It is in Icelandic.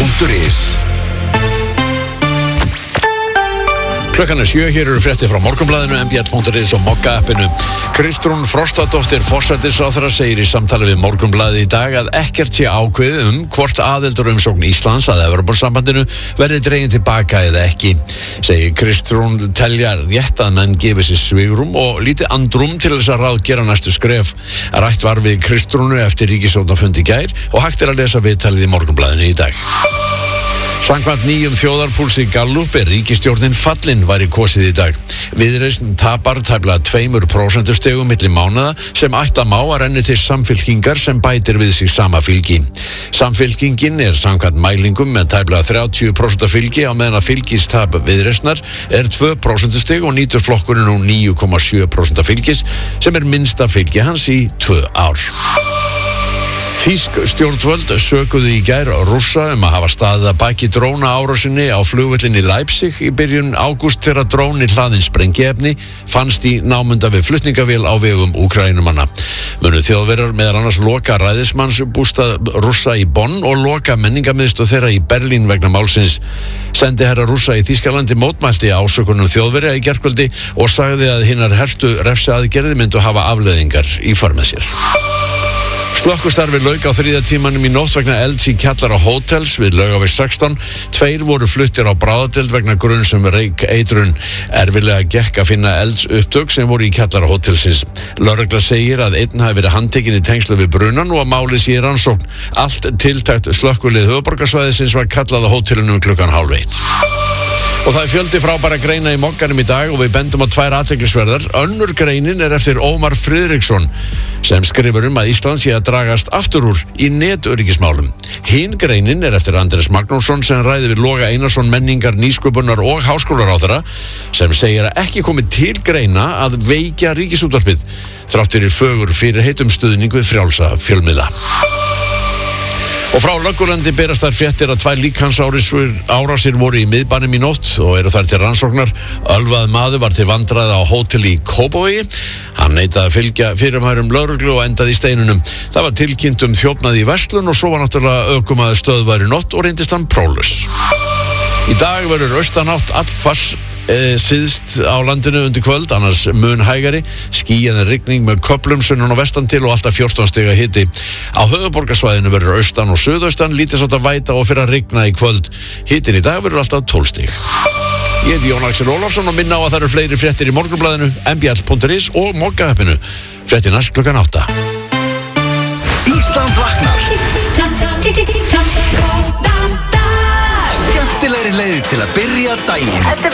mbl.is. Klukkan 7, hér eru fréttir frá Morgunblaðinu, mbl.is og Mokka-appinu. Kristrún Frostadóttir forsætisráðherra segir í samtali við Morgunblaðið í dag að ekkert sé ákveðið hvort aðildarumsókn Íslands að Evrópusambandinu verði dregin tilbaka eða ekki. Segir Kristrún telja rétt að menn gefi sér svigrúm og lítið andrúm til þess að ráðgera næstu skref. Rætt var við Kristrúnu eftir ríkisstjórnarfund í gær og hægt er að lesa viðtalið í Morgunblaðinu í dag. Samkvæmt nýjum þjóðarpúlsi Gallup ríkisstjórnin fallin væri kosið í dag. Viðreisn tapar tæplega 2% stigum milli mánaða sem ætla má að renni til Samfylkingar sem bætir við sig sama fylgi. Samfylkingin samkvæmt mælingum með tæplega 30% fylgi á meðan að fylgistap Viðreisnar 2% stig og nýtur flokkurinn nú 9,7% fylgis sem minnsta fylgi hans í 2 ár. Þýsk stjórnvöld sökuðu í gær Rússa að hafa staðið að baki drónaárásinni á flugvellinni Leipzig í byrjun ágúst þegar dróni hlaðinn sprengiefni fannst í námunda við flutningavél á vegum Úkraínumanna. Munu Þjóðverjar meðal annars loka ræðismannsbústað Rússa í Bonn og loka menningarmiðstöð þeirra í Berlín vegna málsins. Sendiherra Rússa í Þýskalandi mótmælti ásökunum Þjóðverja í gærkvöldi og sagði að hinar hertu refsiaðgerðir myndu hafa afleiðingar í för með sér. Slökkvistarfi lauk á 3. tímanum í nótt vegna elds í kjallara hótels við Laugaveg 16. 2 voru fluttir á bráðadeild vegna gruns reykeitrun. Erfiðlega gekk að finna eldsupptök sem voru í kjallara hótelsins. Lögregla segir að einn hafi verið handtekinn í tengslu við brunan og að málið sé í rannsókn. Allt tiltækt slökkvilið höfuðborgarsvæðisins var kallað á hótelinu klukkan 12:30. Og það fjöldi frábæra greina í Mokkanum í dag og við bendum á 2 athyglisverðar. Önnur greinin eftir Ómar Friðriksson sem skrifur að Ísland sé að dragast aftur úr í netöryggismálum. Hin greinin eftir Andrés Magnússon sem ræði við Loga Einarsson menningar, nýsköpunar og háskólaráðherra sem segir að ekki komi til greina að veikja Ríkisútvarpið þrátt fyrir fögur fyrirheit stuðning við frjálsa fjölmiðla. Og frá Löggulandi berast þær fréttir að 2 líkamsárásir voru í miðbænum í nótt og eru þær til rannsóknar. Ölvað maður var til vandræða á hóteli í Kópavogi. Hann neitaði að fylgja fyrirmærum lögreglu og endaði í steinunum. Það var tilkynnt þjófnað í verslun og svo var náttúrulega ökumaður stöðvar í nótt og reyndist hann próflaus. Í dag verður austanátt allhvass síðst á landinu undir kvöld, annars mun hægari, skýjað rigning með köflum sunnan og vestan til og alltaf 14 stiga hiti. Á höfuðborgarsvæðinu verður austan og suðaustan, lítið sátt að væta og fyrir að rigna í kvöld. Hitin í dag verður alltaf 12 stig. Ég heiti Jón Axel Ólafsson og minna á að það eru fleiri fréttir í Morgunblaðinu, mbl.is og Mokka-appinu. Fréttir næst klukkan 8. Ísland vaknar. Skemmtilegri leið til að byrja daginn.